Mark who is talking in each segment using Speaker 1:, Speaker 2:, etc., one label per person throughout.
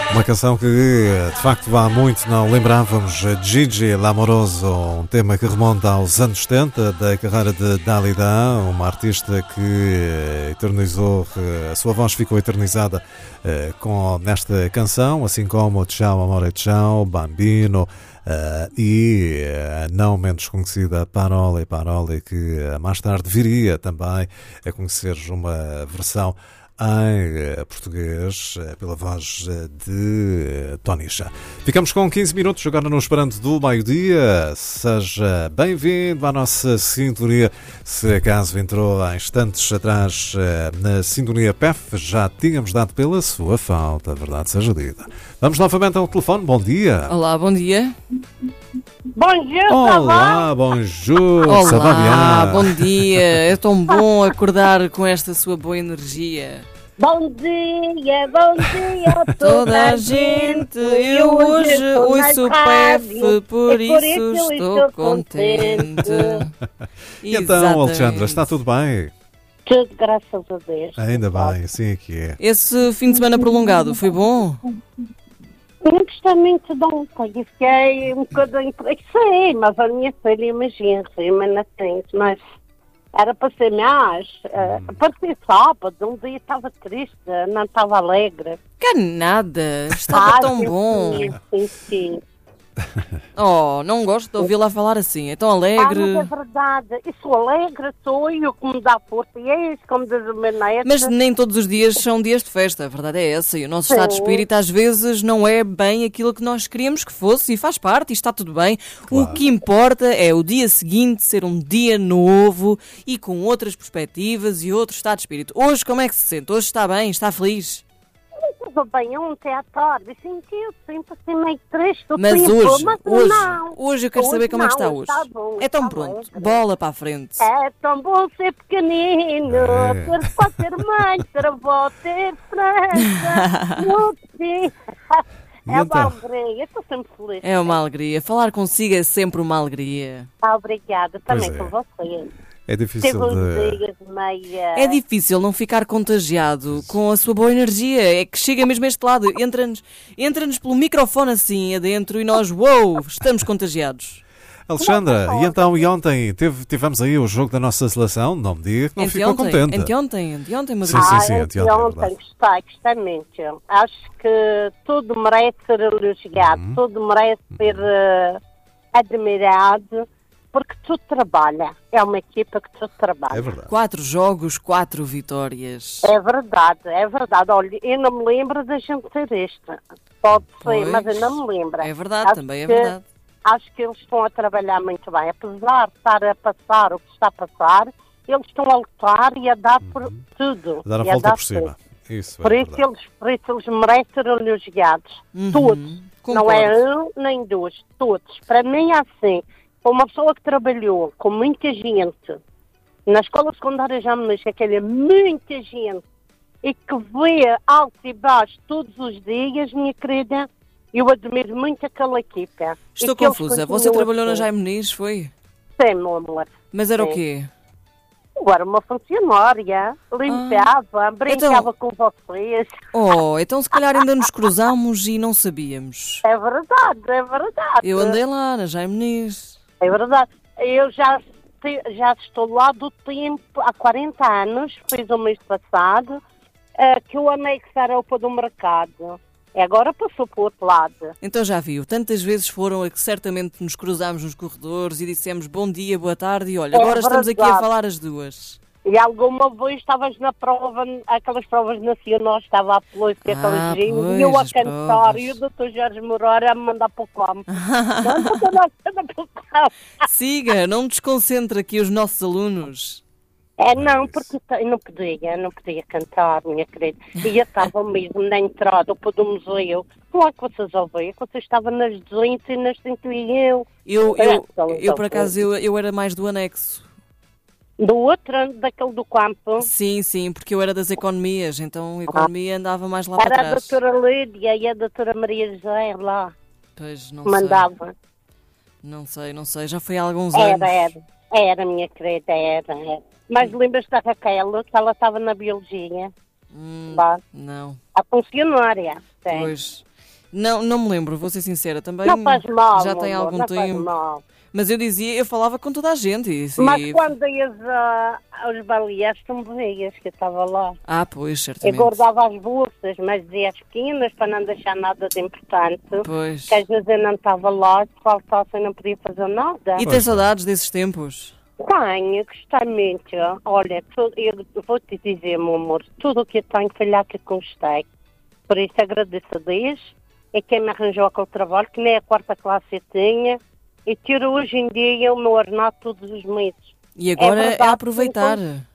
Speaker 1: Uma canção que de facto há muito não lembrávamos. Gigi L'Amoroso, um tema que remonta aos anos 70 da carreira de Dalida, uma artista que eternizou, a sua voz ficou eternizada nesta canção, assim como Ciao Amore Ciao, Bambino e a não menos conhecida Parole, que mais tarde viria também a conhecer uma versão em português, pela voz de Tonisha. Ficamos com 15 minutos agora no Esperando do meio-dia. Seja bem-vindo à nossa sintonia. Se acaso entrou há instantes atrás na sintonia PEF, já tínhamos dado pela sua falta, a verdade seja dita. Vamos novamente ao telefone. Bom dia.
Speaker 2: Olá, bom dia.
Speaker 3: Bom dia,
Speaker 1: olá, bonjour,
Speaker 2: olá, bom dia. É tão bom acordar com esta sua boa energia.
Speaker 3: Bom dia a
Speaker 2: toda a gente. Eu hoje ouço o PEF, por isso estou contente.
Speaker 1: E então, Alexandra, está tudo bem?
Speaker 3: Tudo, graças a Deus.
Speaker 1: Ainda bem, assim é que é.
Speaker 2: Esse fim de semana prolongado foi bom?
Speaker 3: Não gostei muito de ontem, fiquei um bocadinho... Sei, mas a minha filha, imagina, mas assim, mas era para ser mais, para ser sábado, um dia estava triste, não estava alegre.
Speaker 2: Que nada, estava tão
Speaker 3: sim,
Speaker 2: bom.
Speaker 3: Sim.
Speaker 2: Oh, não gosto de ouvi-la falar assim, é tão alegre.
Speaker 3: Mas é verdade, e sou alegre, sou eu que me dá força, e é isso, como diz o meu neto.
Speaker 2: Mas nem todos os dias são dias de festa, a verdade é essa, e o nosso estado de espírito às vezes não é bem aquilo que nós queríamos que fosse, e faz parte, e está tudo bem. Claro. O que importa é o dia seguinte ser um dia novo, e com outras perspectivas e outro estado de espírito. Hoje como é que se sente? Hoje está bem? Está feliz?
Speaker 3: Estava bem ontem à tarde, sentiu-se sempre assim meio triste.
Speaker 2: Mas
Speaker 3: tempo,
Speaker 2: hoje eu quero saber como é que está hoje.
Speaker 3: Está bom,
Speaker 2: então
Speaker 3: está
Speaker 2: pronto,
Speaker 3: bem.
Speaker 2: bola para a frente.
Speaker 3: É tão bom ser pequenino, ter pai, ter mãe, ter avó, ter frança. É uma alegria, estou sempre feliz.
Speaker 2: É uma alegria, falar consigo é sempre uma alegria.
Speaker 3: Obrigada, também por você.
Speaker 1: É difícil
Speaker 2: É difícil não ficar contagiado com a sua boa energia. É que chega mesmo a este lado. Entra-nos pelo microfone assim adentro e nós, estamos contagiados.
Speaker 1: Alexandra, e então e ontem tivemos aí o jogo da nossa seleção? Não me diga que não ficou contente.
Speaker 2: Anteontem, mas...
Speaker 1: Sim,
Speaker 3: anteontem, gostei muito. Acho que tudo merece ser elogiado, tudo merece ser admirado. Porque tudo trabalha. É uma equipa que tudo trabalha.
Speaker 1: É verdade.
Speaker 2: 4 jogos, 4 vitórias.
Speaker 3: É verdade. Olha, eu não me lembro da gente ter esta. Pode ser, mas eu não me lembro.
Speaker 2: É verdade, também é verdade.
Speaker 3: Acho que eles estão a trabalhar muito bem. Apesar de estar a passar o que está a passar, eles estão a lutar e a dar por tudo.
Speaker 1: A dar a volta por cima. Isso,
Speaker 3: por isso eles merecem ser elogiados. Todos.
Speaker 2: Concordo.
Speaker 3: Não é um nem dois. Todos. Para mim é assim. Para uma pessoa que trabalhou com muita gente, na escola secundária já me diz que aquela muita gente, e que vê alto e baixo todos os dias, minha querida, eu admiro muito aquela equipa.
Speaker 2: Estou confusa. Você trabalhou na Jaime Muniz, foi?
Speaker 3: Sim, meu amor.
Speaker 2: Mas era o quê?
Speaker 3: Agora uma funcionária, limpava, brincava com vocês.
Speaker 2: Então se calhar ainda nos cruzámos e não sabíamos.
Speaker 3: É verdade.
Speaker 2: Eu andei lá na Jaime Muniz.
Speaker 3: É verdade. Eu já estou lá do tempo, há 40 anos, fiz o mês passado, que o anexo era o do mercado. E agora passou para o outro lado.
Speaker 2: Então já viu, tantas vezes foram a que certamente nos cruzámos nos corredores e dissemos bom dia, boa tarde e olha, agora estamos aqui a falar as duas.
Speaker 3: E alguma vez estavas na prova, aquelas provas nacionais, estava a polícia, aqueles gingos, e eu a cantar, e o Dr. Jorge Moreira a me mandar para o campo.
Speaker 2: Siga, não me desconcentre aqui os nossos alunos.
Speaker 3: Não, porque eu não podia cantar, minha querida. E eu estava mesmo na entrada do museu. Claro que vocês ouviram, que você estava nas 200 e nas 101.
Speaker 2: Eu por acaso, eu era mais do anexo.
Speaker 3: Do outro, daquele do campo?
Speaker 2: Sim, porque eu era das economias, então a economia andava mais lá para trás.
Speaker 3: Era a doutora Lídia e a doutora Maria José lá.
Speaker 2: Pois, não
Speaker 3: mandava.
Speaker 2: Sei. Não sei, já foi há alguns anos.
Speaker 3: Era, minha querida, era. Mas lembras-te da Raquel, que ela estava na biologia?
Speaker 2: Não.
Speaker 3: A funcionária.
Speaker 2: Pois. Não, não me lembro, vou ser sincera. Também
Speaker 3: Não faz mal,
Speaker 2: já tem
Speaker 3: meu amor,
Speaker 2: algum
Speaker 3: não faz
Speaker 2: tempo.
Speaker 3: mal.
Speaker 2: Mas eu falava com toda a gente.
Speaker 3: Mas quando ias aos baleares, tu me veias, que eu estava lá.
Speaker 2: Ah, pois,
Speaker 3: Eu
Speaker 2: certamente.
Speaker 3: guardava as bolsas, mas dizia as pequenas para não deixar nada de importante.
Speaker 2: Pois.
Speaker 3: Que às vezes eu não estava lá, se faltasse eu não podia fazer nada.
Speaker 2: E tem saudades desses tempos?
Speaker 3: Tenho, gostei muito. Olha, eu vou-te dizer, meu amor, tudo o que eu tenho foi lá que eu conquistei. Por isso agradeço a Deus. É quem me arranjou aquele trabalho, que nem a quarta classe eu tinha. E tiro hoje em dia o meu ordenado todos os meses.
Speaker 2: E agora é
Speaker 3: verdade
Speaker 2: aproveitar.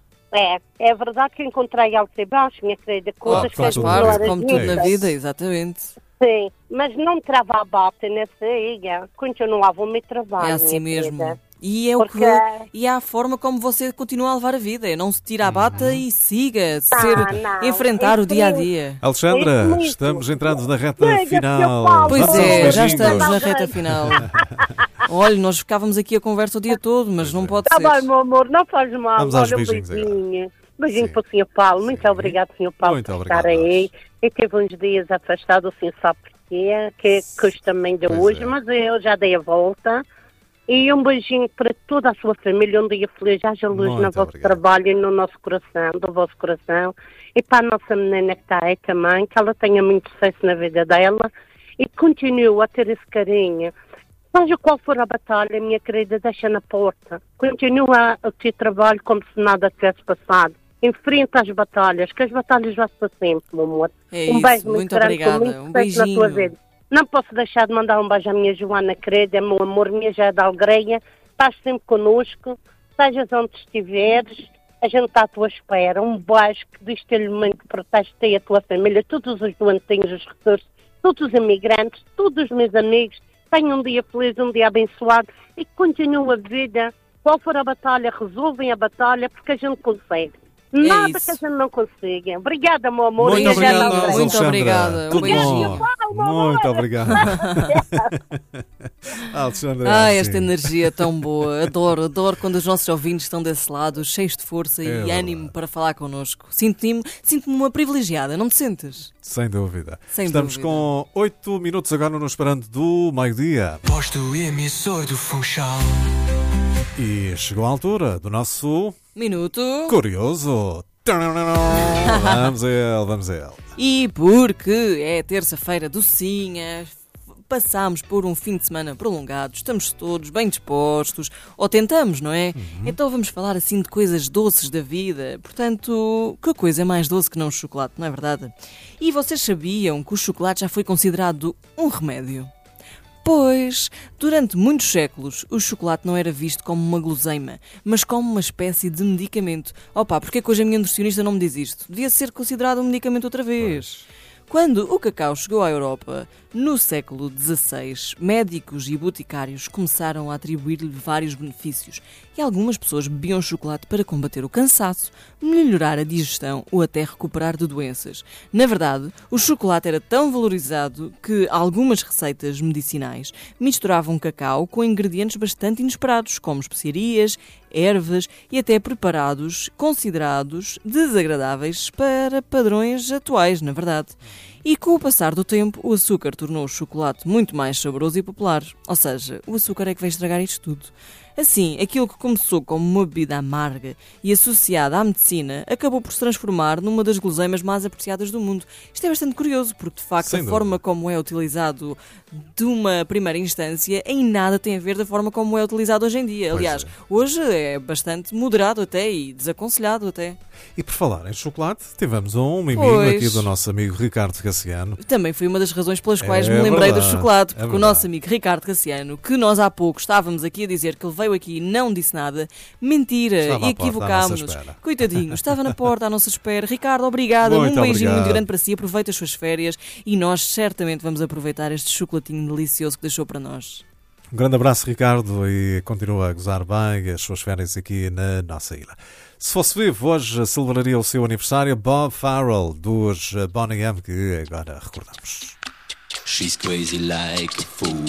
Speaker 3: É verdade que encontrei altos e baixos, minha querida, coisas que
Speaker 2: Faz
Speaker 3: as
Speaker 2: parte,
Speaker 3: melhores
Speaker 2: como tudo na
Speaker 3: vidas.
Speaker 2: vida, exatamente.
Speaker 3: Sim, mas não trava a bata nessa ilha. Continuava o meu trabalho.
Speaker 2: É assim
Speaker 3: minha
Speaker 2: mesmo.
Speaker 3: querida.
Speaker 2: E é,
Speaker 3: Porque-
Speaker 2: e é a forma como você continua a levar a vida. É não se tira a bata e siga.
Speaker 3: Não,
Speaker 2: Enfrentar
Speaker 3: é
Speaker 2: o dia a
Speaker 3: isso.
Speaker 2: dia.
Speaker 1: Alexandra,
Speaker 3: É muito.
Speaker 1: estamos entrando na reta
Speaker 3: Chega,
Speaker 1: final.
Speaker 3: Sr. Paulo.
Speaker 2: Pois
Speaker 1: Vamos aos
Speaker 2: é, já
Speaker 1: beijinhos.
Speaker 2: estamos na
Speaker 3: Está
Speaker 2: reta
Speaker 3: bem.
Speaker 2: final. Olha, nós ficávamos aqui a conversa o dia todo, mas não pode
Speaker 3: Está
Speaker 2: ser.
Speaker 3: bem, meu amor, não faz mal.
Speaker 1: Vamos aos
Speaker 3: Olha, um
Speaker 1: beijinhos agora.
Speaker 3: beijinho. Beijinho
Speaker 1: Sim.
Speaker 3: para o Sr. Paulo. Muito
Speaker 1: Sim.
Speaker 3: obrigado, Sr. Paulo,
Speaker 1: Muito
Speaker 3: por
Speaker 1: obrigado,
Speaker 3: estar aí.
Speaker 1: nós.
Speaker 3: Eu tive uns dias afastado, o senhor sabe porquê, que custa também de
Speaker 1: Pois
Speaker 3: hoje,
Speaker 1: é.
Speaker 3: mas eu já dei a volta. E um beijinho para toda a sua família, um dia feliz, haja luz
Speaker 1: Muito
Speaker 3: no vosso
Speaker 1: obrigado.
Speaker 3: trabalho e no nosso coração, do vosso coração. E para a nossa menina que está aí também, que ela tenha muito sucesso na vida dela e continue a ter esse carinho. Seja qual for a batalha, minha querida, deixa na porta. Continua o teu trabalho como se nada tivesse passado. Enfrenta as batalhas, que as batalhas vão ser sempre, meu amor.
Speaker 2: É
Speaker 3: Um
Speaker 2: isso,
Speaker 3: beijo
Speaker 2: muito
Speaker 3: grande,
Speaker 2: obrigada.
Speaker 3: com muito
Speaker 2: Um
Speaker 3: sucesso na tua
Speaker 2: beijinho.
Speaker 3: vida. Não posso deixar de mandar um beijo à minha Joana querida, meu amor, minha já da Alegria. Estás sempre connosco, sejas onde estiveres, a gente está à tua espera. Um beijo que diz te muito que protege te e a tua família, todos os doentinhos, os recursos, todos os imigrantes, todos os meus amigos. Tenham um dia feliz, um dia abençoado e que continue a vida. Qual for a batalha, resolvem a batalha porque a gente consegue. Nada que
Speaker 2: isso.
Speaker 3: a gente não consiga. Obrigada, meu amor.
Speaker 1: Muito
Speaker 3: e a gente
Speaker 1: obrigado,
Speaker 3: da
Speaker 1: nós,
Speaker 3: Alegria.
Speaker 2: Muito
Speaker 1: Alexandra.
Speaker 2: obrigada. Um
Speaker 1: Tudo
Speaker 2: beijinho.
Speaker 1: bom. Muito obrigado. Alexandra,
Speaker 2: Ah,
Speaker 1: assim.
Speaker 2: esta energia tão boa. Adoro quando os nossos ouvintes estão desse lado, cheios de força e
Speaker 1: verdade.
Speaker 2: ânimo para falar connosco. Sinto-me uma privilegiada, não te sentes?
Speaker 1: Sem dúvida.
Speaker 2: Sem
Speaker 1: Estamos
Speaker 2: dúvida.
Speaker 1: com 8 minutos agora no Esperando do meio-dia.
Speaker 4: Posto emissor do Funchal.
Speaker 1: E chegou a altura do nosso
Speaker 2: Minuto.
Speaker 1: Curioso. Vamos a ele, vamos a ele.
Speaker 2: E porque é terça-feira docinha, passámos por um fim de semana prolongado, estamos todos bem dispostos, ou tentamos, não é? Então vamos falar assim de coisas doces da vida. Portanto, que coisa é mais doce que não o chocolate, não é verdade? E vocês sabiam que o chocolate já foi considerado um remédio? Pois, durante muitos séculos, o chocolate não era visto como uma guloseima, mas como uma espécie de medicamento. Opa, porque é que hoje a minha nutricionista não me diz isto? Devia ser considerado um medicamento outra vez. Quando o cacau chegou à Europa, no século XVI, médicos e boticários começaram a atribuir-lhe vários benefícios e algumas pessoas bebiam chocolate para combater o cansaço, melhorar a digestão ou até recuperar de doenças. Na verdade, o chocolate era tão valorizado que algumas receitas medicinais misturavam cacau com ingredientes bastante inesperados, como especiarias, ervas e até preparados considerados desagradáveis para padrões atuais, na verdade. E com o passar do tempo, o açúcar tornou o chocolate muito mais saboroso e popular. Ou seja, o açúcar é que vai estragar isto tudo. Assim, aquilo que começou como uma bebida amarga e associada à medicina acabou por se transformar numa das guloseimas mais apreciadas do mundo. Isto é bastante curioso, porque de facto
Speaker 1: Sem
Speaker 2: a
Speaker 1: dúvida.
Speaker 2: forma como é utilizado de uma primeira instância em nada tem a ver da forma como é utilizado hoje em dia.
Speaker 1: Pois
Speaker 2: Aliás,
Speaker 1: é.
Speaker 2: hoje é bastante moderado até e desaconselhado até.
Speaker 1: E por falar em chocolate, tivemos um miminho
Speaker 2: Pois.
Speaker 1: aqui do nosso amigo Ricardo Cassiano.
Speaker 2: Também foi uma das razões pelas quais
Speaker 1: É
Speaker 2: me lembrei
Speaker 1: verdade,
Speaker 2: do chocolate,
Speaker 1: é
Speaker 2: porque o
Speaker 1: verdade.
Speaker 2: nosso amigo Ricardo Cassiano, que nós há pouco estávamos aqui a dizer que ele veio aqui e não disse nada, mentira,
Speaker 1: Estava
Speaker 2: e
Speaker 1: à porta, à nossa
Speaker 2: equivocámos-nos.
Speaker 1: espera.
Speaker 2: Coitadinho, estava na porta à nossa espera. Ricardo, obrigada,
Speaker 1: Muito
Speaker 2: um beijinho
Speaker 1: obrigado.
Speaker 2: muito grande para si, aproveita as suas férias e nós certamente vamos aproveitar este chocolatinho delicioso que deixou para nós.
Speaker 1: Um grande abraço, Ricardo, e continua a gozar bem as suas férias aqui na nossa ilha. Se fosse vivo, hoje celebraria o seu aniversário Bob Farrell, dos Bonnie M, que agora recordamos.
Speaker 4: She's crazy like a fool.